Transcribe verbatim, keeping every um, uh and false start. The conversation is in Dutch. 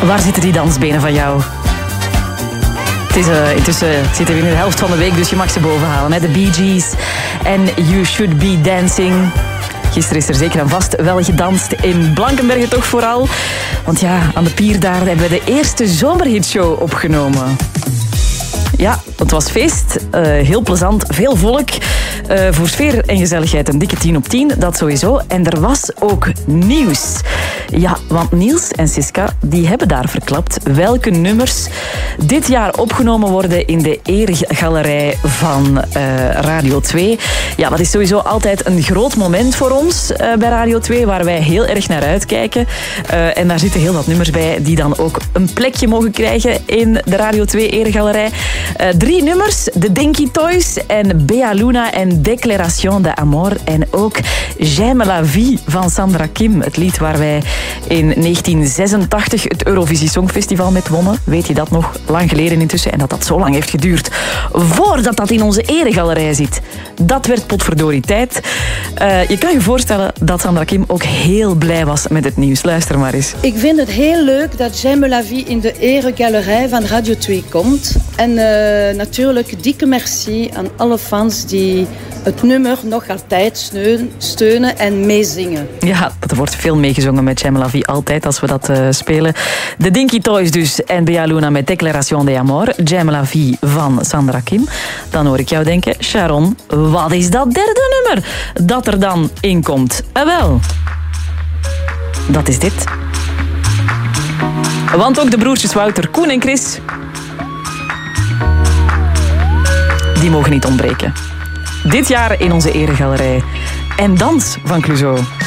Waar zitten die dansbenen van jou? Het is, uh, intussen zitten we in de helft van de week, dus je mag ze bovenhalen. Hè? De Bee Gees en You Should Be Dancing. Gisteren is er zeker en vast wel gedanst in Blankenberge toch vooral. Want ja, aan de pier daar hebben we de eerste zomerhitshow opgenomen. Ja, het was feest. Uh, heel plezant. Veel volk. Uh, voor sfeer en gezelligheid een dikke tien op tien. Dat sowieso. En er was ook nieuws. Ja, want Niels en Siska die hebben daar verklapt welke nummers dit jaar opgenomen worden in de eregalerij van uh, Radio twee. Ja, dat is sowieso altijd een groot moment voor ons uh, bij Radio twee, waar wij heel erg naar uitkijken. Uh, en daar zitten heel wat nummers bij die dan ook een plekje mogen krijgen in de Radio twee eregalerij. Uh, drie nummers, de Dinky Toys en Bea Luna en Déclaration d'Amour. En ook J'aime la vie van Sandra Kim, het lied waar wij in negentien zesentachtig het Eurovisie Songfestival met wonnen. Weet je dat nog? Lang geleden intussen. En dat dat zo lang heeft geduurd voordat dat in onze eregalerij zit. Dat werd potverdorie tijd. Uh, je kan je voorstellen dat Sandra Kim ook heel blij was met het nieuws. Luister maar eens. Ik vind het heel leuk dat J'aime la vie in de eregalerij van Radio twee komt. En uh, natuurlijk dikke merci aan alle fans die het nummer nog altijd steunen en meezingen. Ja, er wordt veel meegezongen met J'aime la vie altijd als we dat uh, spelen. De Dinky Toys dus en Bea Luna met Déclaration d'Amour. J'aime la vie van Sandra Kim. Dan hoor ik jou denken, Sharon, wat is dat derde nummer dat er dan in komt? En wel, dat is dit. Want ook de broertjes Wouter, Koen en Chris, die mogen niet ontbreken. Dit jaar in onze eregalerij. En Dans van Clouseau.